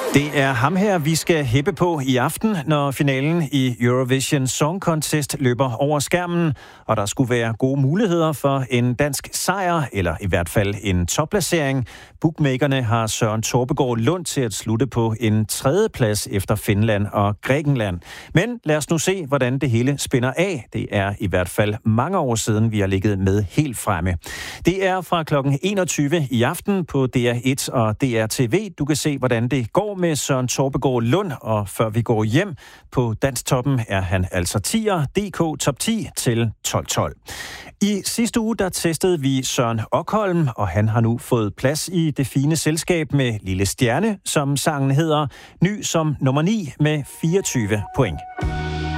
Det er ham her, vi skal hæppe på i aften, når finalen i Eurovision Song Contest løber over skærmen, og der skulle være gode muligheder for en dansk sejr, eller i hvert fald en topplacering. Bookmakerne har Søren Torpegaard Lund til at slutte på en 3. plads efter Finland og Grækenland. Men lad os nu se, hvordan det hele spænder af. Det er i hvert fald mange år siden, vi har ligget med helt fremme. Det er fra kl. 21 i aften på DR1 og DR TV. Du kan se, hvordan det går med Søren Torpegaard Lund, og før vi går hjem på Dansktoppen er han altså 10'er, DK Top 10 til 12-12. I sidste uge der testede vi Søren Okholm, og han har nu fået plads i det fine selskab med Lille Stjerne, som sangen hedder, ny som nummer 9 med 24 point.